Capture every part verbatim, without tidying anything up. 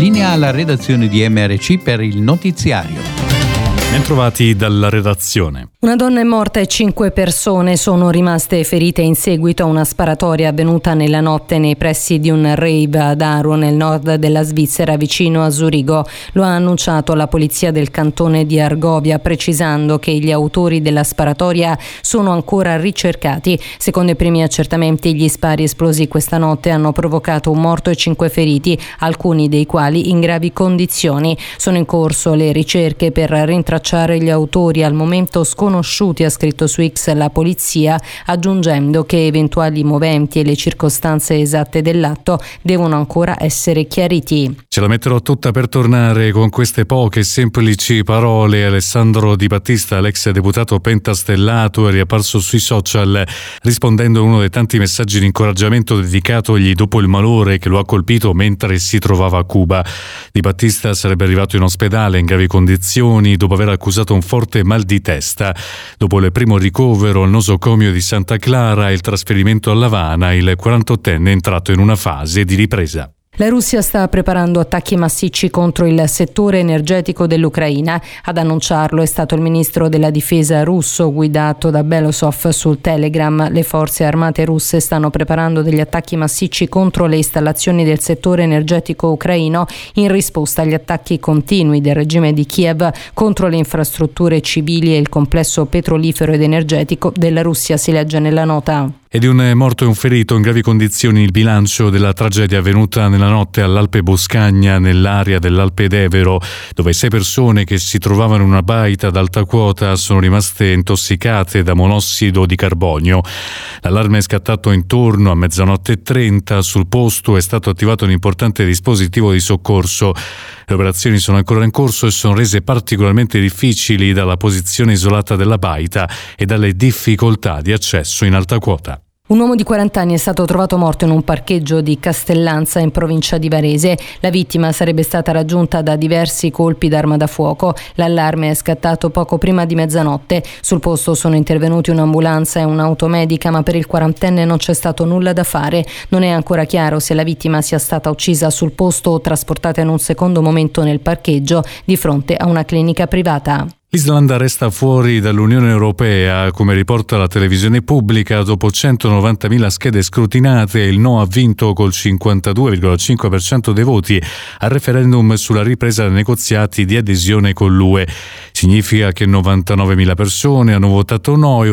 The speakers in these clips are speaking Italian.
Linea alla redazione di M R C per il notiziario. Bentrovati dalla redazione. Una donna è morta e cinque persone sono rimaste ferite in seguito a una sparatoria avvenuta nella notte nei pressi di un rave ad Aro, nel nord della Svizzera, vicino a Zurigo. Lo ha annunciato la polizia del cantone di Argovia, precisando che gli autori della sparatoria sono ancora ricercati. Secondo i primi accertamenti, gli spari esplosi questa notte hanno provocato un morto e cinque feriti, alcuni dei quali in gravi condizioni. Sono in corso le ricerche per rintracciare gli autori, al momento sconosciuti, ha scritto su X la polizia, aggiungendo che eventuali moventi e le circostanze esatte dell'atto devono ancora essere chiariti. Ce la metterò tutta per tornare con queste poche semplici parole. Alessandro Di Battista, l'ex deputato pentastellato, è riapparso sui social rispondendo a uno dei tanti messaggi di incoraggiamento dedicatogli dopo il malore che lo ha colpito mentre si trovava a Cuba. Di Battista sarebbe arrivato in ospedale in gravi condizioni dopo aver accusato un forte mal di testa. Dopo il primo ricovero al nosocomio di Santa Clara e il trasferimento a L'Avana, il quarantottenne è entrato in una fase di ripresa. La Russia sta preparando attacchi massicci contro il settore energetico dell'Ucraina. Ad annunciarlo è stato il ministro della difesa russo, guidato da Belosov sul Telegram. Le forze armate russe stanno preparando degli attacchi massicci contro le installazioni del settore energetico ucraino in risposta agli attacchi continui del regime di Kiev contro le infrastrutture civili e il complesso petrolifero ed energetico della Russia, si legge nella nota. E di un morto e un ferito in gravi condizioni il bilancio della tragedia avvenuta nella notte all'Alpe Boscagna, nell'area dell'Alpe d'Evero, dove sei persone che si trovavano in una baita ad alta quota sono rimaste intossicate da monossido di carbonio. L'allarme è scattato intorno a mezzanotte e trenta. Sul posto è stato attivato un importante dispositivo di soccorso. Le operazioni sono ancora in corso e sono rese particolarmente difficili dalla posizione isolata della baita e dalle difficoltà di accesso in alta quota. Un uomo di quaranta anni è stato trovato morto in un parcheggio di Castellanza in provincia di Varese. La vittima sarebbe stata raggiunta da diversi colpi d'arma da fuoco. L'allarme è scattato poco prima di mezzanotte. Sul posto sono intervenuti un'ambulanza e un'automedica, ma per il quarantenne non c'è stato nulla da fare. Non è ancora chiaro se la vittima sia stata uccisa sul posto o trasportata in un secondo momento nel parcheggio di fronte a una clinica privata. L'Islanda resta fuori dall'Unione Europea, come riporta la televisione pubblica. Dopo centonovantamila schede scrutinate, il no ha vinto col cinquantadue virgola cinque per cento dei voti al referendum sulla ripresa dei negoziati di adesione con l'U E. Significa che novantanovemila persone hanno votato no e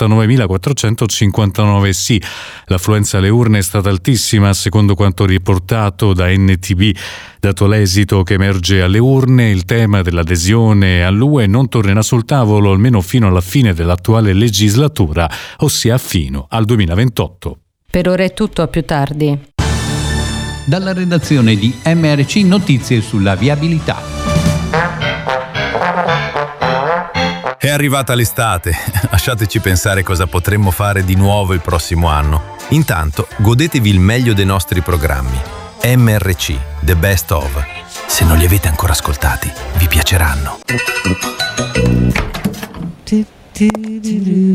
ottantanovemilaquattrocentocinquantanove sì. L'affluenza alle urne è stata altissima, secondo quanto riportato da N T V. Dato l'esito che emerge alle urne, il tema dell'adesione all'U E non tornerà sul tavolo almeno fino alla fine dell'attuale legislatura, ossia fino al duemilaventotto. Per ora è tutto, a più tardi. Dalla redazione di M R C Notizie sulla viabilità. È arrivata l'estate, lasciateci pensare cosa potremmo fare di nuovo il prossimo anno. Intanto, godetevi il meglio dei nostri programmi. M R C, The Best Of. Se non li avete ancora ascoltati, vi piaceranno.